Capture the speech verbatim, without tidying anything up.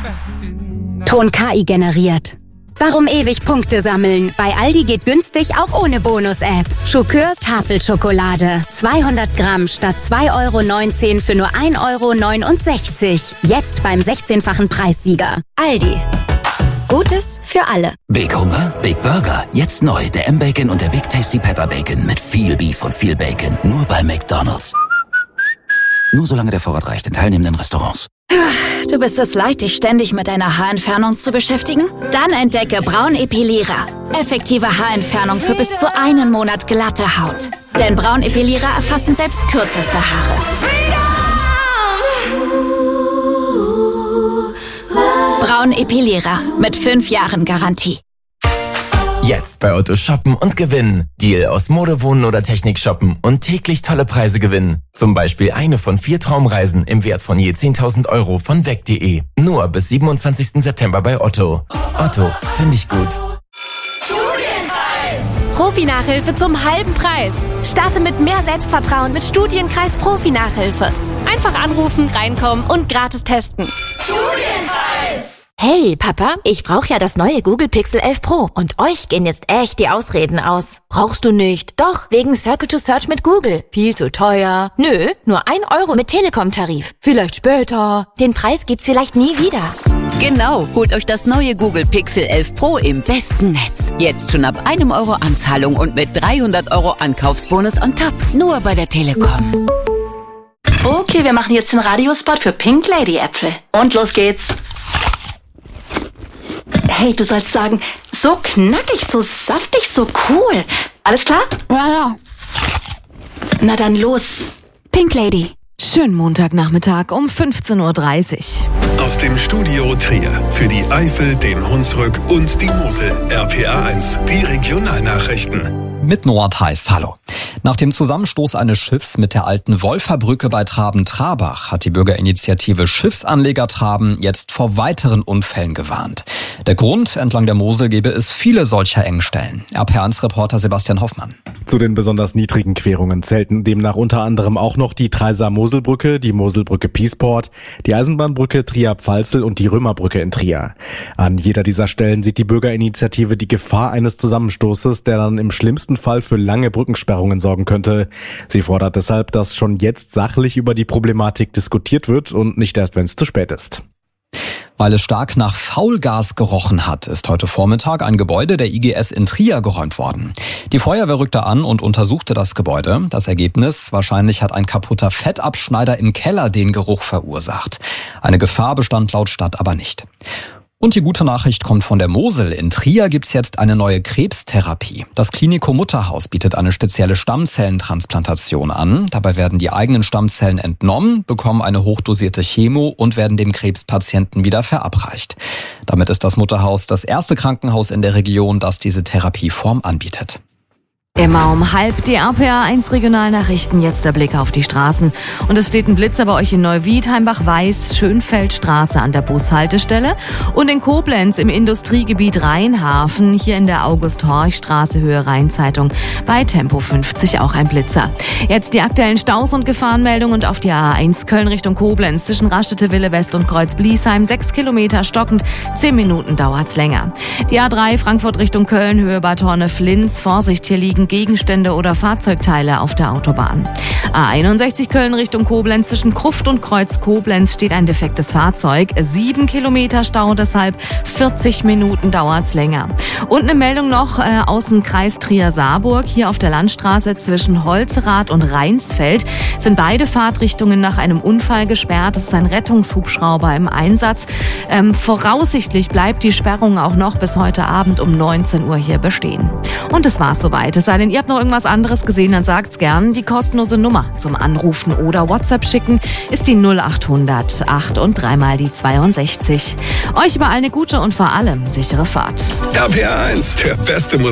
Ton K I generiert. Warum ewig Punkte sammeln? Bei Aldi geht günstig auch ohne Bonus-App. Schokör Tafelschokolade. zweihundert Gramm statt zwei Euro neunzehn für nur ein Euro neunundsechzig. Jetzt beim sechzehnfachen Preissieger. Aldi. Gutes für alle. Big Hunger, Big Burger. Jetzt neu der M-Bacon und der Big Tasty Pepper Bacon mit viel Beef und viel Bacon. Nur bei McDonald's. Nur solange der Vorrat reicht in teilnehmenden Restaurants. Du bist es leid, dich ständig mit deiner Haarentfernung zu beschäftigen? Dann entdecke Braun Epilierer. Effektive Haarentfernung für bis zu einen Monat glatte Haut. Denn Braun Epilierer erfassen selbst kürzeste Haare. Braun Epilierer mit fünf Jahren Garantie. Jetzt bei Otto shoppen und gewinnen. Deal aus Mode, Wohnen oder Technik shoppen und täglich tolle Preise gewinnen. Zum Beispiel eine von vier Traumreisen im Wert von je zehntausend Euro von weg punkt de. Nur bis siebenundzwanzigsten September bei Otto. Otto, finde ich gut. Studienkreis! Profi-Nachhilfe zum halben Preis. Starte mit mehr Selbstvertrauen mit Studienkreis Profi-Nachhilfe. Einfach anrufen, reinkommen und gratis testen. Studienkreis! Hey, Papa, ich brauche ja das neue Google Pixel elf Pro und euch gehen jetzt echt die Ausreden aus. Brauchst du nicht? Doch, wegen Circle to Search mit Google. Viel zu teuer. Nö, nur ein Euro mit Telekom-Tarif. Vielleicht später. Den Preis gibt's vielleicht nie wieder. Genau, holt euch das neue Google Pixel elf Pro im besten Netz. Jetzt schon ab einem Euro Anzahlung und mit dreihundert Euro Ankaufsbonus on top. Nur bei der Telekom. Okay, wir machen jetzt den Radiospot für Pink Lady Äpfel. Und los geht's. Hey, du sollst sagen, so knackig, so saftig, so cool. Alles klar? Ja, ja. Na dann los. Pink Lady. Schönen Montagnachmittag um fünfzehn Uhr dreißig. Aus dem Studio Trier für die Eifel, den Hunsrück und die Mosel. R P A eins, die Regionalnachrichten. Mit Noah Theis, hallo. Nach dem Zusammenstoß eines Schiffs mit der alten Wolferbrücke bei Traben-Trabach hat die Bürgerinitiative Schiffsanleger Traben jetzt vor weiteren Unfällen gewarnt. Der Grund, entlang der Mosel gebe es viele solcher Engstellen. R P A eins-Reporter Sebastian Hoffmann. Zu den besonders niedrigen Querungen zählten demnach unter anderem auch noch die Treiser-Moselbrücke, die Moselbrücke Piesport, die Eisenbahnbrücke Trier-Pfalzel und die Römerbrücke in Trier. An jeder dieser Stellen sieht die Bürgerinitiative die Gefahr eines Zusammenstoßes, der dann im schlimmsten Fall für lange Brückensperrungen sorgen könnte. Sie fordert deshalb, dass schon jetzt sachlich über die Problematik diskutiert wird und nicht erst, wenn es zu spät ist. Weil es stark nach Faulgas gerochen hat, ist heute Vormittag ein Gebäude der I G S in Trier geräumt worden. Die Feuerwehr rückte an und untersuchte das Gebäude. Das Ergebnis: wahrscheinlich hat ein kaputter Fettabschneider im Keller den Geruch verursacht. Eine Gefahr bestand laut Stadt aber nicht. Und die gute Nachricht kommt von der Mosel. In Trier gibt's jetzt eine neue Krebstherapie. Das Klinikum Mutterhaus bietet eine spezielle Stammzellentransplantation an. Dabei werden die eigenen Stammzellen entnommen, bekommen eine hochdosierte Chemo und werden dem Krebspatienten wieder verabreicht. Damit ist das Mutterhaus das erste Krankenhaus in der Region, das diese Therapieform anbietet. Immer um halb die R P A eins Regionalnachrichten, jetzt der Blick auf die Straßen. Und es steht ein Blitzer bei euch in Neuwied, Heimbach-Weiß, Schönfeldstraße an der Bushaltestelle und in Koblenz im Industriegebiet Rheinhafen, hier in der August-Horch-Straße Höhe Rheinzeitung bei Tempo fünfzig auch ein Blitzer. Jetzt die aktuellen Staus und Gefahrenmeldungen und auf die A eins Köln Richtung Koblenz zwischen Raststätte Wille West und Kreuz-Bliesheim, sechs Kilometer stockend, zehn Minuten dauert's länger. Die A drei Frankfurt Richtung Köln, Höhe Bad Horne-Flinz, Vorsicht, hier liegen Gegenstände oder Fahrzeugteile auf der Autobahn. A einundsechzig Köln Richtung Koblenz zwischen Kruft und Kreuz Koblenz steht ein defektes Fahrzeug. Sieben Kilometer Stau, deshalb vierzig Minuten dauert's länger. Und eine Meldung noch äh, aus dem Kreis Trier-Saarburg. Hier auf der Landstraße zwischen Holzerath und Rheinsfeld sind beide Fahrtrichtungen nach einem Unfall gesperrt. Es ist ein Rettungshubschrauber im Einsatz. Ähm, voraussichtlich bleibt die Sperrung auch noch bis heute Abend um neunzehn Uhr hier bestehen. Und es war's soweit. Es sei denn, ihr habt noch irgendwas anderes gesehen, dann sagt's gern. Die kostenlose Nummer zum Anrufen oder WhatsApp schicken ist die null achthundert acht und dreimal die zweiundsechzig. Euch überall eine gute und vor allem sichere Fahrt. R P A eins, der beste Musik.